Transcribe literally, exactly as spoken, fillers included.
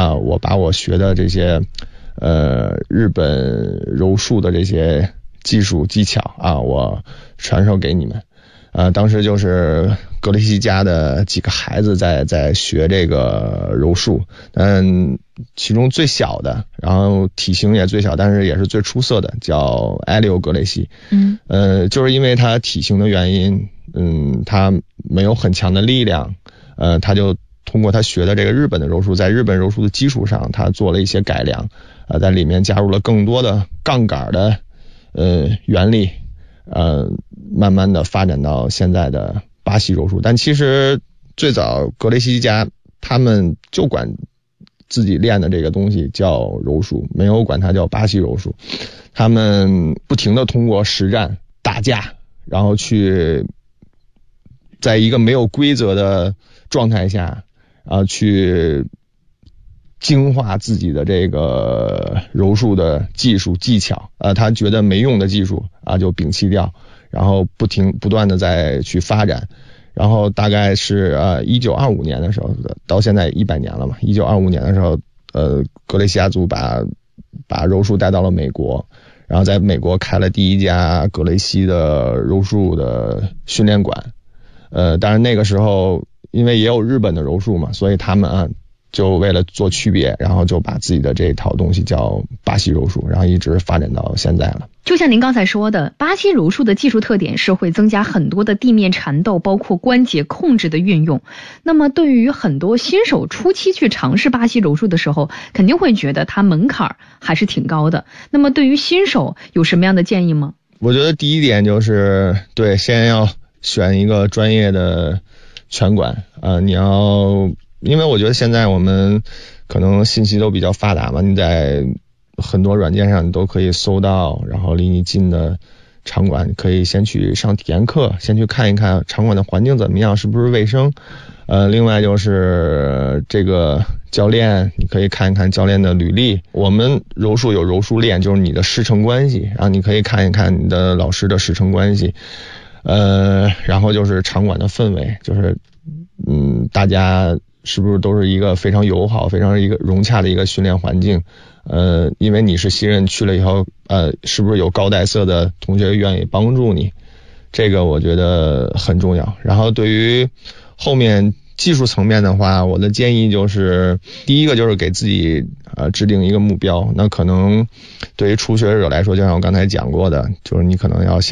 啊，我把我学的这些呃日本柔术的这些技术技巧啊，我传授给你们。呃，当时就是格雷西家的几个孩子在在学这个柔术，嗯，其中最小的，然后体型也最小，但是也是最出色的，叫埃利欧格雷西。嗯，呃，就是因为他体型的原因，嗯，他没有很强的力量，呃，他就通过他学的这个日本的柔术，在日本柔术的基础上，他做了一些改良，呃，在里面加入了更多的杠杆的呃原理。呃，慢慢的发展到现在的巴西柔术，但其实最早格雷西家他们就管自己练的这个东西叫柔术，没有管它叫巴西柔术。他们不停的通过实战打架，然后去在一个没有规则的状态下啊，去精化自己的这个柔术的技术技巧，呃，他觉得没用的技术啊就摒弃掉，然后不停不断的再去发展，然后大概是呃一九二五年的时候，到现在一百年了嘛，一九二五年的时候，呃，格雷西亚族把把柔术带到了美国，然后在美国开了第一家格雷西的柔术的训练馆，呃，当然那个时候因为也有日本的柔术嘛，所以他们啊。就为了做区别，然后就把自己的这套东西叫巴西柔术，然后一直发展到现在了。 就像您刚才说的，巴西柔术的技术特点是会增加很多的地面缠斗，包括关节控制的运用。那么对于很多新手初期去尝试巴西柔术的时候，肯定会觉得它门槛还是挺高的。那么对于新手有什么样的建议吗？ 我觉得第一点就是对，先要选一个专业的拳馆，呃，你要因为我觉得现在我们可能信息都比较发达嘛，你在很多软件上你都可以搜到，然后离你近的场馆，你可以先去上体验课，先去看一看场馆的环境怎么样，是不是卫生。呃，另外就是这个教练，你可以看一看教练的履历。我们柔术有柔术链，就是你的师承关系，然后你可以看一看你的老师的师承关系。呃，然后就是场馆的氛围，就是嗯，大家是不是都是一个非常友好非常一个融洽的一个训练环境。呃，因为你是新人去了以后，呃，是不是有高带色的同学愿意帮助你，这个我觉得很重要。然后对于后面技术层面的话，我的建议就是第一个就是给自己呃制定一个目标，那可能对于初学者来说，就像我刚才讲过的，就是你可能要先